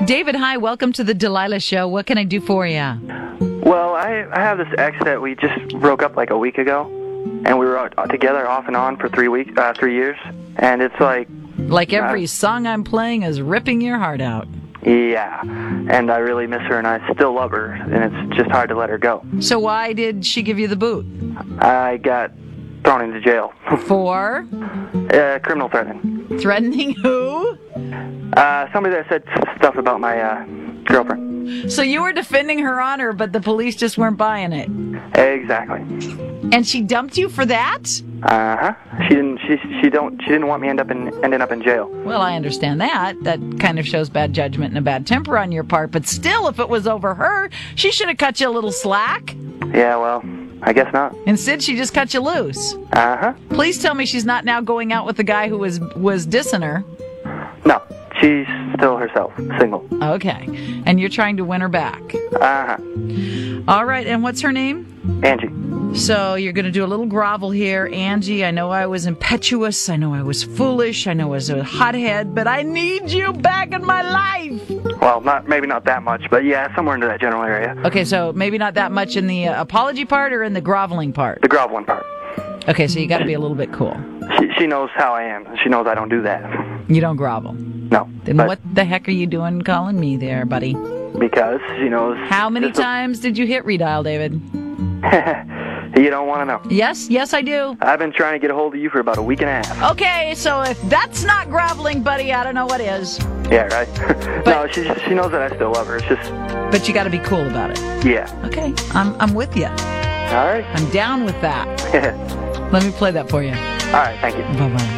David, hi. Welcome to the Delilah Show. What can I do for you? Well, I have this ex that we just broke up like a week ago, and we were together off and on for 3 years, and it's like... Like every song I'm playing is ripping your heart out. Yeah, and I really miss her, and I still love her, and it's just hard to let her go. So why did she give you the boot? I got thrown into jail. For? Criminal threatening. Threatening who? Somebody that said stuff about my girlfriend. So you were defending her honor, but the police just weren't buying it. Exactly. And she dumped you for that? She didn't want me ending up in jail. Well, I understand that. That kind of shows bad judgment and a bad temper on your part. But still, if it was over her, she should have cut you a little slack. Yeah, well, I guess not. Instead, she just cut you loose. Please tell me she's not now going out with the guy who was dissing her. No, she's still herself, single. Okay. And you're trying to win her back. All right, and what's her name? Angie. So you're going to do a little grovel here. Angie, I know I was impetuous. I know I was foolish. I know I was a hothead, but I need you back in my life. Well, maybe not that much, but yeah, somewhere into that general area. Okay, so maybe not that much in the apology part or in the groveling part? The groveling part. Okay, so you got to be a little bit cool. She knows how I am. She knows I don't do that. You don't grovel? No. Then what the heck are you doing calling me there, buddy? Because she knows... How many times did you hit redial, David? You don't want to know. Yes, I do. I've been trying to get a hold of you for about a week and a half. Okay, so if that's not groveling, buddy, I don't know what is. Yeah, right. No, she knows that I still love her. It's just... But you got to be cool about it. Yeah. Okay, I'm with you. All right. I'm down with that. Let me play that for you. All right, thank you. Bye-bye.